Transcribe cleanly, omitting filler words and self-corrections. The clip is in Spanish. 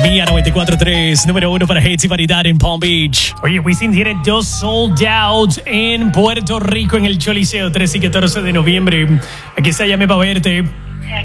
Mía 94.3, número 1 para hits y variedad en Palm Beach. Oye, Wisin tiene 2 sold out en Puerto Rico en el Choliseo, 13 y 14 de noviembre. Aquí está Llame Pa' Verte.